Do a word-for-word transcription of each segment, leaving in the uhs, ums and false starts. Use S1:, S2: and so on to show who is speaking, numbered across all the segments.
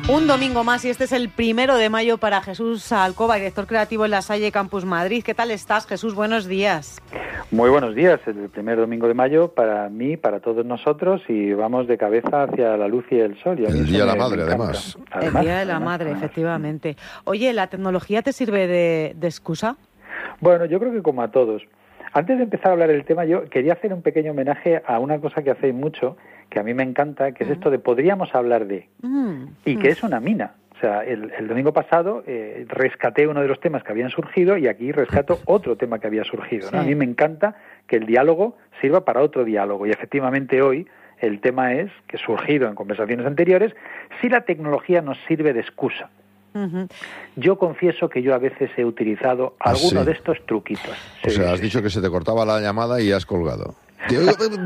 S1: Un domingo más y este es el primero de mayo para Jesús Alcoba, director creativo en La Salle Campus Madrid. ¿Qué tal estás, Jesús? Buenos días.
S2: Muy buenos días. El primer domingo de mayo para mí, para todos nosotros, y vamos de cabeza hacia la luz y el sol. Y a mí
S3: el Día de la
S2: me,
S3: Madre,
S2: me
S3: además.
S2: además.
S1: El Día de la
S2: además,
S1: Madre,
S2: además.
S1: efectivamente. Oye, ¿la tecnología te sirve de, de excusa?
S2: Bueno, yo creo que como a todos. Antes de empezar a hablar del tema, yo quería hacer un pequeño homenaje a una cosa que hacéis mucho, que a mí me encanta, que es esto de podríamos hablar de,
S1: Mm.
S2: y que es una mina. O sea, el, el domingo pasado eh, rescaté uno de los temas que habían surgido y aquí rescato otro tema que había surgido, ¿no?
S1: Sí.
S2: A mí me encanta que el diálogo sirva para otro diálogo y efectivamente hoy el tema es, que ha surgido en conversaciones anteriores, si la tecnología nos sirve de excusa.
S1: Uh-huh.
S2: Yo confieso que yo a veces he utilizado
S3: ¿Ah,
S2: alguno
S3: sí?
S2: de estos truquitos.
S3: O
S2: Sí,
S3: sea, has
S2: sí,
S3: dicho que se te cortaba la llamada y has colgado. Te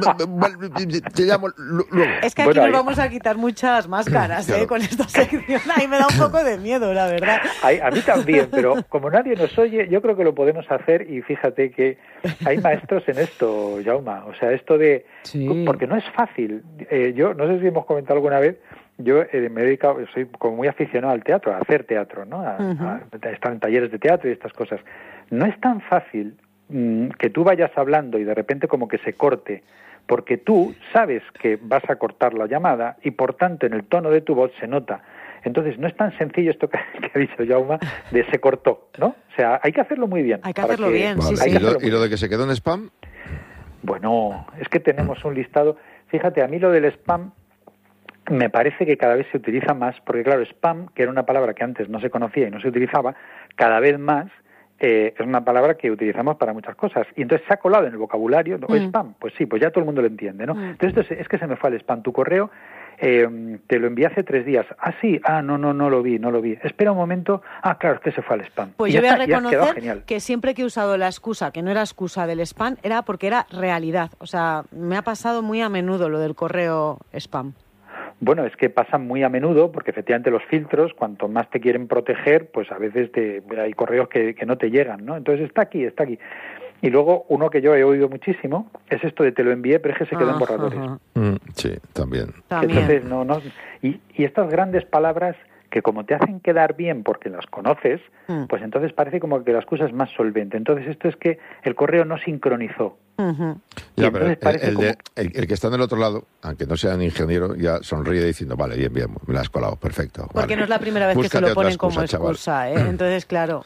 S3: llamo luego.
S1: Es que aquí
S2: Bueno,
S1: nos
S2: ahí-
S1: vamos a quitar muchas máscaras,
S3: Claro.
S1: ¿eh? Con esta sección. Ahí me da un poco de miedo, la verdad.
S2: A, a mí también, pero como nadie nos oye, yo creo que lo podemos hacer y fíjate que hay maestros en esto, Jauma. O sea, esto de...
S1: Sí.
S2: Porque no es fácil. Eh, yo no sé si hemos comentado alguna vez, yo eh, me he dedicado, soy como muy aficionado al teatro, a hacer teatro, ¿no? A,
S1: Ujú.
S2: a- a estar en talleres de teatro y estas cosas. No es tan fácil mm, que tú vayas hablando y de repente como que se corte, porque tú sabes que vas a cortar la llamada y por tanto en el tono de tu voz se nota. Entonces no es tan sencillo esto que, que ha dicho Jauma de se cortó, ¿no? O sea, hay que hacerlo muy bien.
S1: Hay que
S2: para
S1: hacerlo bien, sí,
S3: Vale.
S1: sí.
S2: hay
S3: ¿Y,
S2: que
S3: lo,
S2: hacerlo
S3: y
S2: muy
S3: lo de
S2: bien.
S3: que se quedó en spam?
S2: Bueno, es que tenemos un listado. Fíjate, a mí lo del spam me parece que cada vez se utiliza más, porque claro, spam, que era una palabra que antes no se conocía y no se utilizaba, cada vez más eh, es una palabra que utilizamos para muchas cosas. Y entonces se ha colado en el vocabulario, ¿no?
S1: Mm.
S2: Spam, pues sí, pues ya todo el mundo lo entiende, ¿no?
S1: Mm.
S2: Entonces esto es, es que se me fue el spam. Tu correo eh, te lo envié hace tres días. Ah, sí, ah, no, no, no lo vi, no lo vi. Espera un momento. Ah, claro, es que se fue al spam.
S1: Pues
S2: Y
S1: yo
S2: ya
S1: voy a
S2: está, y has quedado
S1: reconocer
S2: genial.
S1: que siempre que he usado la excusa, que no era excusa del spam, era porque era realidad. O sea, me ha pasado muy a menudo lo del correo spam.
S2: Bueno, es que pasa muy a menudo, porque efectivamente los filtros, cuanto más te quieren proteger, pues a veces te, hay correos que, que no te llegan, ¿no? Entonces está aquí, está aquí. Y luego uno que yo he oído muchísimo es esto de te lo envié, pero es que se quedó en
S1: Ajá,
S2: borradores.
S1: ajá.
S3: Mm, sí, también.
S1: También.
S2: Entonces, no, no, y, y estas grandes palabras que como te hacen quedar bien porque las conoces,
S1: Mm.
S2: pues entonces parece como que la excusa es más solvente. Entonces esto es que el correo no sincronizó.
S1: Ujú.
S2: Y
S3: Ya, pero
S2: entonces
S3: el,
S2: parece
S3: el de-
S2: como-
S3: el- el que está en el otro lado, aunque no sea un ingeniero, ya sonríe diciendo, vale, bien, bien, me la has colado, perfecto.
S1: Porque
S3: vale.
S1: no es la primera vez que
S3: Búscate
S1: se lo
S3: otra
S1: ponen como
S3: chaval.
S1: excusa, ¿eh? Entonces, claro.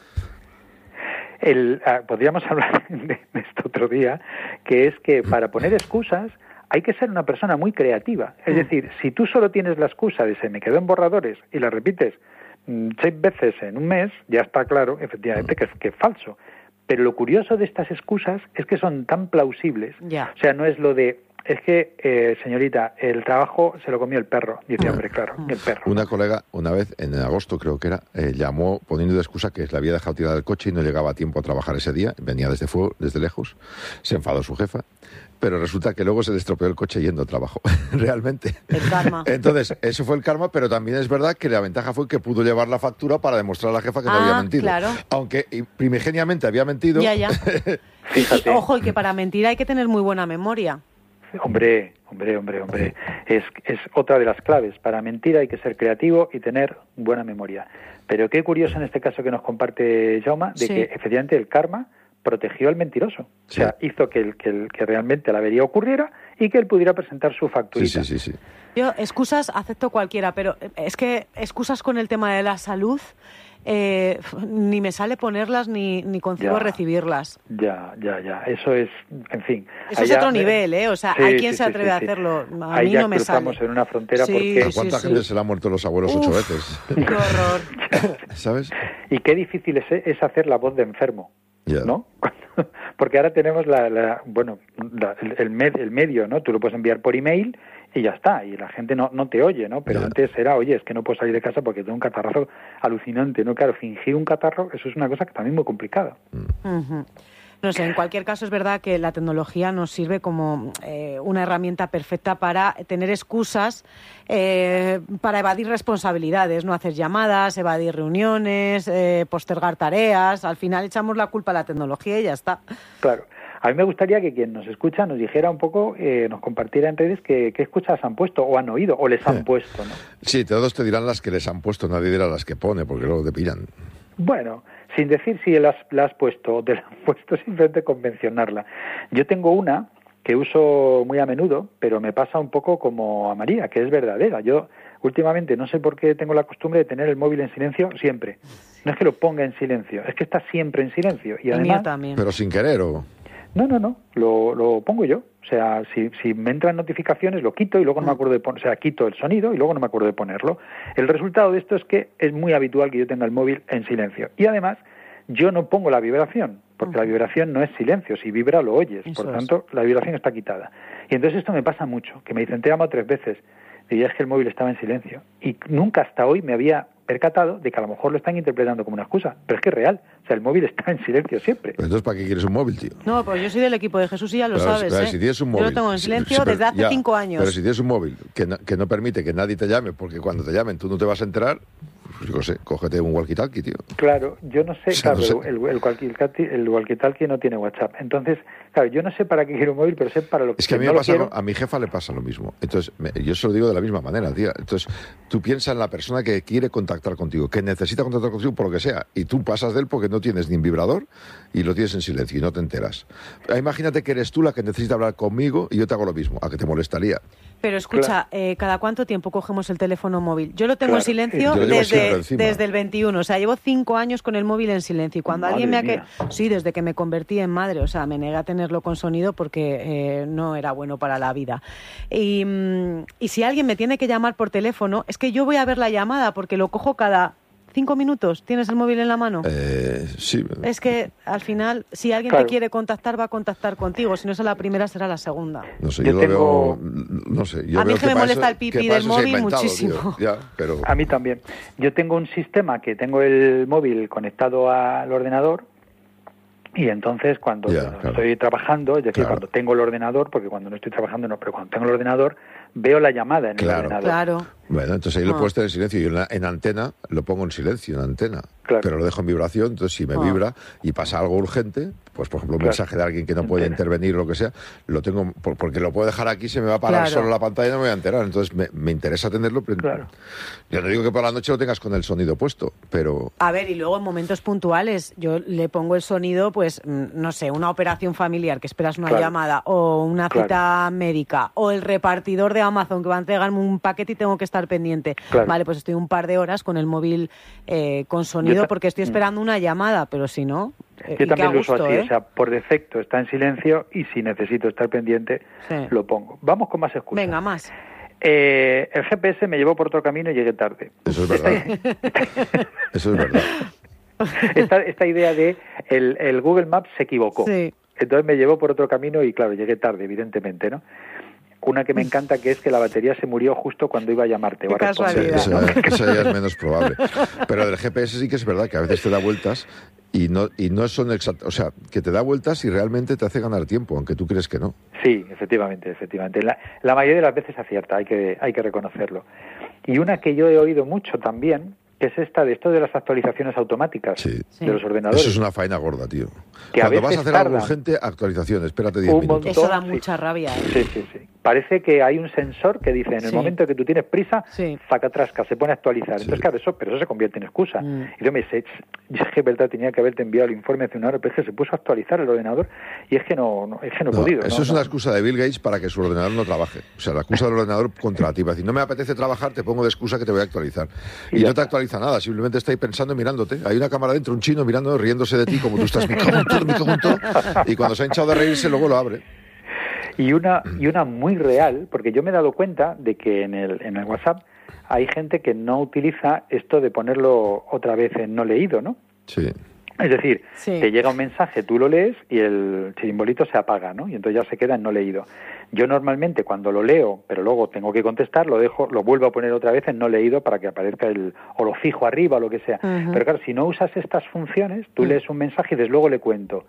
S2: El, ah, podríamos hablar de, de esto otro día, que es que para poner excusas hay que ser una persona muy creativa. Es decir, si tú solo tienes la excusa de se me quedó en borradores y la repites mm, seis veces en un mes, ya está claro, efectivamente, que es, que es falso. Pero lo curioso de estas excusas es que son tan plausibles.
S1: Ya.
S2: O sea, no es lo de, es que, eh, señorita, el trabajo se lo comió el perro. Dice, hombre, claro, el perro.
S3: Una colega, una vez, en agosto creo que era, eh, llamó poniendo de excusa que le había dejado tirado el coche y no llegaba a tiempo a trabajar ese día, venía desde fuego, desde lejos, se enfadó su jefa, pero resulta que luego se le estropeó el coche yendo a trabajo, realmente.
S1: El karma.
S3: Entonces, eso fue el karma, pero también es verdad que la ventaja fue que pudo llevar la factura para demostrar a la jefa que no
S1: Ah,
S3: había mentido.
S1: claro.
S3: Aunque y, primigeniamente había mentido.
S1: Ya, ya. Y,
S2: Fíjate.
S1: ojo, y que para mentir hay que tener muy buena memoria.
S2: Hombre, hombre, hombre, hombre. Es, es otra de las claves. Para mentir hay que ser creativo y tener buena memoria. Pero qué curioso en este caso que nos comparte Jauma, de
S1: Sí.
S2: que efectivamente el karma protegió al mentiroso. O
S3: Sí.
S2: sea, hizo que, el, que, el, que realmente la avería ocurriera y que él pudiera presentar su
S3: Sí,
S2: facturita.
S3: sí, sí, sí.
S1: Yo, excusas acepto cualquiera, pero es que excusas con el tema de la salud, eh, ni me sale ponerlas ni, ni concibo
S2: Ya.
S1: recibirlas.
S2: Ya, ya, ya. Eso es, en fin.
S1: Eso es
S2: allá-
S1: otro nivel, ¿eh? O sea,
S2: Sí,
S1: hay quien
S2: sí,
S1: se
S2: sí,
S1: atreve
S2: sí,
S1: a
S2: sí.
S1: hacerlo. A
S2: Ahí
S1: mí
S2: ya
S1: no me
S2: cruzamos
S1: sale.
S2: en una frontera
S1: Sí,
S2: porque...
S3: Pero
S1: sí,
S3: ¿cuánta
S1: sí.
S3: gente se le han muerto los abuelos
S1: Uf.
S3: ocho veces?
S1: Qué horror.
S3: ¿Sabes?
S2: Y qué difícil es, es hacer la voz de enfermo,
S3: Ya.
S2: ¿no? Porque ahora tenemos la, la bueno, la- el, el, med- el medio, ¿no? Tú lo puedes enviar por email y ya está, y la gente no, no te oye, ¿no? Pero
S3: Ya.
S2: antes era, oye, es que no puedo salir de casa porque tengo un catarrazo alucinante, ¿no? Claro, fingir un catarro, eso es una cosa que también muy complicada.
S1: Ujú. No sé, en cualquier caso es verdad que la tecnología nos sirve como eh, una herramienta perfecta para tener excusas eh, para evadir responsabilidades, no hacer llamadas, evadir reuniones, eh, postergar tareas. Al final echamos la culpa a la tecnología y ya está.
S2: Claro. A mí me gustaría que quien nos escucha nos dijera un poco, eh, nos compartiera en redes qué, qué escuchas han puesto o han oído o les han puesto, ¿no?
S3: Sí, todos te dirán las que les han puesto, nadie dirá las que pone, porque luego te pillan.
S2: Bueno, sin decir si la has, la has puesto o te la han puesto, simplemente con mencionarla. Yo tengo una que uso muy a menudo, pero me pasa un poco como a María, que es verdadera. Yo últimamente no sé por qué tengo la costumbre de tener el móvil en silencio siempre. No es que lo ponga en silencio, es que está siempre en silencio. Y además,
S1: mío también.
S3: Pero sin querer, ¿o...?
S2: No, no, no, lo, lo pongo yo. O sea, si, si me entran notificaciones, lo quito y luego no me acuerdo de poner, o sea, quito el sonido y luego no me acuerdo de ponerlo. El resultado de esto es que es muy habitual que yo tenga el móvil en silencio. Y además, yo no pongo la vibración, porque la vibración no es silencio, si vibra lo oyes,
S1: Eso
S2: por tanto, la vibración está quitada. Y entonces esto me pasa mucho, que me dicen, te llamo tres veces, y ya es que el móvil estaba en silencio. Y nunca hasta hoy me había percatado de que a lo mejor lo están interpretando como una excusa, pero es que es real, o sea, el móvil está en silencio siempre.
S3: Pues entonces, ¿para qué quieres un móvil, tío?
S1: No, pues yo soy del equipo de Jesús y ya lo
S3: Pero,
S1: sabes,
S3: pero
S1: ¿eh?
S3: si tienes un móvil,
S1: yo lo tengo en silencio
S3: sí, pero,
S1: desde hace
S3: ya,
S1: cinco años.
S3: Pero si tienes un móvil que no, que no permite que nadie te llame, porque cuando te llamen tú no te vas a enterar, pues yo sé, cógete un walkie-talkie, tío.
S2: Claro, yo no sé,
S3: O sea,
S2: claro,
S3: no sé.
S2: el, el, walkie-talkie, el walkie-talkie no tiene WhatsApp. Entonces, claro, yo no sé para qué quiero un móvil, pero sé para lo que
S3: Es que a mí
S2: no
S3: me
S2: lo
S3: pasa,
S2: quiero.
S3: a mi jefa le pasa lo mismo. Entonces, me- yo se lo digo de la misma manera, tía. Entonces, tú piensas en la persona que quiere contactar contigo, que necesita contactar contigo por lo que sea, y tú pasas de él porque no tienes ni un vibrador y lo tienes en silencio y no te enteras. Ah, Imagínate que eres tú la que necesita hablar conmigo y yo te hago lo mismo, a que te molestaría.
S1: Pero escucha, eh, ¿cada cuánto tiempo cogemos el teléfono móvil? Yo lo tengo
S2: Claro,
S1: en silencio
S3: yo lo llevo siempre
S1: desde,
S3: encima.
S1: desde el veintiuno, o sea, llevo cinco años con el móvil en silencio. Y cuando
S2: Madre
S1: alguien me ha
S2: mía.
S1: que sí, desde que me convertí en madre, o sea, me negué a tenerlo con sonido porque eh, no era bueno para la vida. Y, mm, y si alguien me tiene que llamar por teléfono, es que yo voy a ver la llamada porque lo cojo cada cinco minutos. ¿Tienes el móvil en la mano?
S3: Eh, sí.
S1: Es que al final, si alguien
S2: Claro.
S1: te quiere contactar, va a contactar contigo. Si no es a la primera, será la segunda.
S3: No sé,
S2: Yo
S3: yo, lo
S2: tengo-
S3: veo. No sé. Yo
S1: A mí
S3: veo
S1: es que me
S3: para
S1: molesta
S3: eso-
S1: el pipí
S3: que para
S1: del
S3: eso se ha
S1: móvil
S3: inventado,
S1: muchísimo.
S3: tío. Ya, pero.
S2: A mí también. Yo tengo un sistema que tengo el móvil conectado al ordenador y entonces cuando
S3: Ya, claro.
S2: estoy trabajando, es decir,
S3: Claro.
S2: cuando tengo el ordenador, porque cuando no estoy trabajando no, pero cuando tengo el ordenador veo la llamada en
S3: Claro.
S2: el ordenador.
S1: Claro.
S3: Bueno, entonces ahí lo
S1: Ah.
S3: puedes tener en silencio. Yo en, la- en antena lo pongo en silencio, en antena.
S2: Claro.
S3: Pero lo dejo en vibración, entonces si me
S1: Ah.
S3: vibra y pasa algo urgente, pues por ejemplo un
S2: Claro.
S3: mensaje de alguien que no puede
S2: Entera.
S3: intervenir o lo que sea, lo tengo, por- porque lo puedo dejar aquí, se me va a parar
S1: Claro.
S3: solo la pantalla y no me voy a enterar. Entonces me, me interesa tenerlo. Pero
S2: Claro.
S3: yo no digo que por la noche lo tengas con el sonido puesto, pero...
S1: A ver, y luego en momentos puntuales yo le pongo el sonido, pues, mm, no sé, una operación familiar que esperas una
S2: Claro.
S1: llamada o una
S2: Claro.
S1: cita médica o el repartidor de Amazon que va a entregarme un paquete y tengo que estar pendiente.
S2: Claro.
S1: Vale, pues estoy un par de horas con el móvil eh, con sonido
S2: Yo ta-
S1: porque estoy
S2: Mm.
S1: esperando una llamada, pero si no... eh,
S2: Yo
S1: y qué
S2: también
S1: a
S2: lo uso
S1: gusto,
S2: así,
S1: ¿eh?
S2: o sea, por defecto está en silencio y si necesito estar pendiente
S1: Sí.
S2: lo pongo. Vamos con más excusas.
S1: Venga, más.
S2: Eh, el G P S me llevó por otro camino y llegué tarde.
S3: Eso es verdad. Eso es verdad.
S2: esta, esta idea de el, el Google Maps se equivocó.
S1: Sí.
S2: Entonces me llevó por otro camino y claro, llegué tarde, evidentemente, ¿no? Una que me encanta que es que la batería se murió justo cuando iba a llamarte.
S1: Qué
S2: o a responder.
S1: casualidad.
S3: Eso, eso ya es menos probable. Pero del G P S sí que es verdad que a veces te da vueltas y no y no son exactas. O sea, que te da vueltas y realmente te hace ganar tiempo, aunque tú crees que no.
S2: Sí, efectivamente, efectivamente. La, la mayoría de las veces acierta, hay que, hay que reconocerlo. Y una que yo he oído mucho también, que es esta de esto de las actualizaciones automáticas
S3: Sí.
S1: Sí.
S2: de los ordenadores.
S3: Eso es una faena gorda, tío.
S2: Que a
S3: Cuando vas
S2: veces
S3: a hacer algo
S2: tardan.
S3: urgente, actualización, espérate diez
S2: Un
S3: minutos.
S1: Eso da
S2: sí.
S1: mucha rabia, ¿eh?
S2: Sí, sí, sí. Parece que hay un sensor que dice, en el
S1: Sí.
S2: momento que tú tienes prisa,
S1: Sí.
S2: zacatrasca, se pone a actualizar.
S3: Sí.
S2: Entonces, claro, eso, pero eso se convierte en excusa.
S1: Mm.
S2: Y yo me sé, yo es que verdad tenía que haberte enviado el informe hace una hora, pero es que se puso a actualizar el ordenador y es que no, no es que no he
S3: No,
S2: podido.
S3: eso
S2: no,
S3: es
S2: no.
S3: una excusa de Bill Gates para que su ordenador no trabaje. O sea, la excusa del ordenador contra ti. Para decir, no me apetece trabajar, te pongo de excusa que te voy a actualizar.
S2: Y
S3: Y,
S2: ya
S3: no te
S2: está.
S3: actualiza nada, simplemente está ahí pensando y mirándote. Hay una cámara dentro, un chino mirando, riéndose de ti, como tú estás, me cago en todo, me cago en todo. Y cuando se ha hinchado de reírse, luego lo abre.
S2: Y una, y una muy real, porque yo me he dado cuenta de que en el, en el WhatsApp hay gente que no utiliza esto de ponerlo otra vez en no leído, ¿no?
S3: Sí.
S2: Es decir,
S1: Sí.
S2: te llega un mensaje, tú lo lees y el simbolito se apaga, ¿no? Y entonces ya se queda en no leído. Yo normalmente cuando lo leo, pero luego tengo que contestar, lo dejo, lo vuelvo a poner otra vez en no leído para que aparezca el, o lo fijo arriba o lo que sea.
S1: Ujú.
S2: Pero claro, si no usas estas funciones, tú
S1: Mm.
S2: lees un mensaje y desde luego le cuento.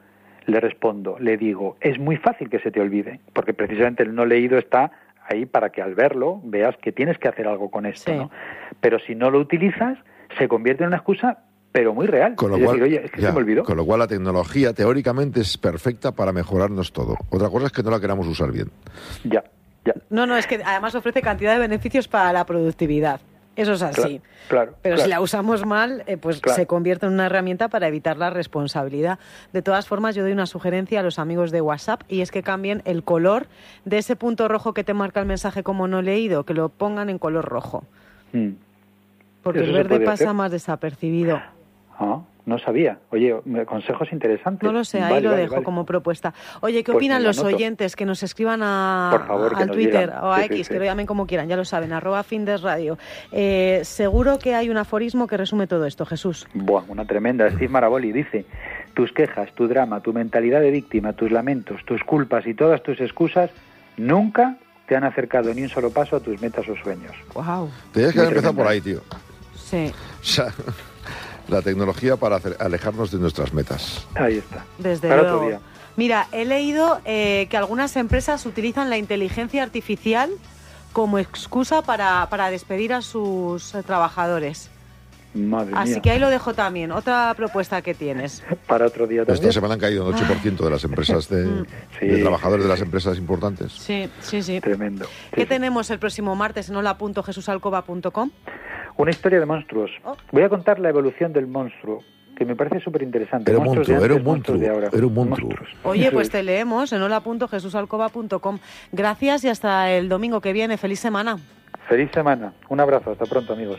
S2: Le respondo, le digo, es muy fácil que se te olvide, porque precisamente el no leído está ahí para que al verlo veas que tienes que hacer algo con esto,
S1: sí.
S2: ¿no? Pero si no lo utilizas, se convierte en una excusa, pero muy real.
S3: Con lo,
S2: es
S3: cual,
S2: decir, oye, es que
S3: ya,
S2: se me olvidó.
S3: con lo cual la tecnología teóricamente es perfecta para mejorarnos todo. Otra cosa es que no la queramos usar bien.
S2: Ya, ya.
S1: No, no, es que además ofrece cantidad de beneficios para la productividad. Eso es así.
S2: Claro, claro,
S1: Pero
S2: claro.
S1: si la usamos mal, eh, pues
S2: Claro.
S1: se convierte en una herramienta para evitar la responsabilidad. De todas formas, yo doy una sugerencia a los amigos de WhatsApp y es que cambien el color de ese punto rojo que te marca el mensaje como no leído, que lo pongan en color rojo.
S2: Mm.
S1: Porque
S2: ¿Eso
S1: el
S2: se
S1: verde
S2: podría
S1: pasa
S2: hacer?
S1: más desapercibido.
S2: Ah, no sabía. Oye, consejos interesantes.
S1: No lo sé, ahí
S2: Vale,
S1: lo
S2: vale,
S1: dejo
S2: vale.
S1: como propuesta. Oye, ¿qué
S2: Pues
S1: opinan
S2: me lo
S1: los
S2: anoto.
S1: oyentes? Que nos escriban a,
S2: Por favor, que
S1: al
S2: nos
S1: Twitter
S2: digan.
S1: o a
S2: Sí, sí,
S1: X,
S2: sí.
S1: que lo llamen como quieran, ya lo saben, arroba Findes Radio. Eh, seguro que hay un aforismo que resume todo esto, Jesús.
S2: Buah, una tremenda. Steve Maraboli dice, tus quejas, tu drama, tu mentalidad de víctima, tus lamentos, tus culpas y todas tus excusas nunca te han acercado ni un solo paso a tus metas o sueños.
S1: Wow.
S3: Tenías que
S2: Muy
S3: haber empezado
S2: tremenda.
S3: por ahí, tío.
S1: Sí,
S3: O sea, la tecnología para hacer- alejarnos de nuestras metas.
S2: Ahí está.
S1: desde
S2: Para
S1: luego.
S2: otro día.
S1: Mira, he leído eh, que algunas empresas utilizan la inteligencia artificial como excusa para, para despedir a sus eh, trabajadores.
S2: Madre
S1: Así
S2: mía.
S1: que ahí lo dejo también. Otra propuesta que tienes.
S2: Para otro día también.
S3: Esta semana han caído un ocho por ciento de las empresas de,
S2: Sí.
S3: de trabajadores de las empresas importantes.
S1: Sí, sí, sí.
S2: Tremendo. Sí,
S1: ¿Qué
S2: sí.
S1: tenemos el próximo martes en hola punto jesús alcoba punto com?
S2: Una historia de monstruos.
S1: Oh.
S2: Voy a contar la evolución del monstruo, que me parece súper interesante.
S3: Era un
S2: Monstruos de
S3: monstruo, era
S2: antes,
S3: un
S2: monstruos de
S3: monstruo,
S2: ahora.
S3: era un monstruo.
S2: Monstruos.
S1: Oye,
S2: Eso
S1: pues
S2: es.
S1: te leemos en hola punto jesús alcoba punto com. Gracias y hasta el domingo que viene. Feliz semana.
S2: Feliz semana. Un abrazo. Hasta pronto, amigos.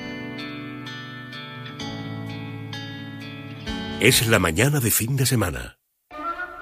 S4: Es la mañana de fin de semana.